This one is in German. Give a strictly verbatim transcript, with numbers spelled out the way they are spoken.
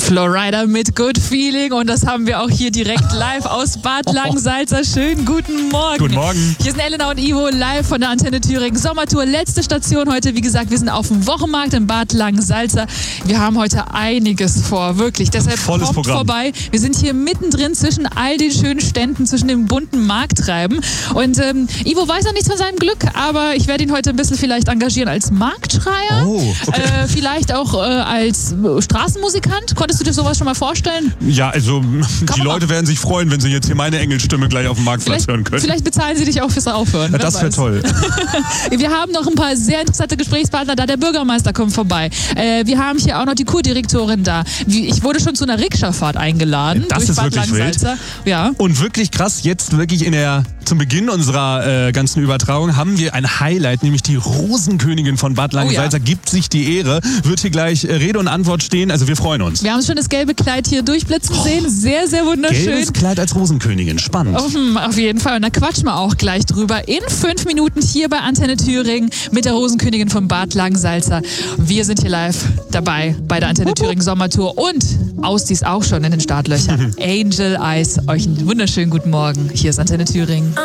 Florida mit Good Feeling und das haben wir auch hier direkt live aus Bad Langensalza. Schönen guten Morgen. Guten Morgen. Hier sind Elena und Ivo live von der Antenne Thüringen Sommertour. Letzte Station heute, wie gesagt, wir sind auf dem Wochenmarkt in Bad Langensalza. Wir haben heute einiges vor, wirklich. Deshalb Volles kommt Programm. vorbei. Wir sind hier mittendrin zwischen all den schönen Ständen, zwischen dem bunten Markttreiben. Und ähm, Ivo weiß noch nichts von seinem Glück, aber ich werde ihn heute ein bisschen vielleicht engagieren als Marktschreier. Oh, okay. äh, vielleicht auch äh, als Straßenmusikant. Konntest du dir sowas schon mal vorstellen? Ja, also die man Leute werden sich freuen, wenn sie jetzt hier meine Engelstimme gleich auf dem Marktplatz Vielleicht, hören können. vielleicht bezahlen sie dich auch fürs Aufhören. Ja, wer das wäre weiß. toll. Wir haben noch ein paar sehr interessante Gesprächspartner da. Der Bürgermeister kommt vorbei. Äh, wir haben hier auch noch die Kurdirektorin da. Wie, ich wurde schon zu einer Rikscha-Fahrt eingeladen. Das durch ist Bad wirklich Langensalza. Ja. Und wirklich krass, jetzt wirklich in der, zum Beginn unserer äh, ganzen Übertragung haben wir ein Highlight, nämlich die Rosenkönigin von Bad Langensalza Oh ja. gibt sich die Ehre, wird hier gleich äh, Rede und Antwort stehen, also wir freuen uns. Wir haben schon das gelbe Kleid hier durchblitzen sehen. Sehr, sehr wunderschön. Gelbes Kleid als Rosenkönigin, spannend. Auf, auf jeden Fall. Und da quatschen wir auch gleich drüber. In fünf Minuten hier bei Antenne Thüringen mit der Rosenkönigin von Bad Langensalza. Wir sind hier live dabei bei der Antenne Thüringen Sommertour. Und Austi ist auch schon in den Startlöchern. Angel Eyes. Euch einen wunderschönen guten Morgen. Hier ist Antenne Thüringen.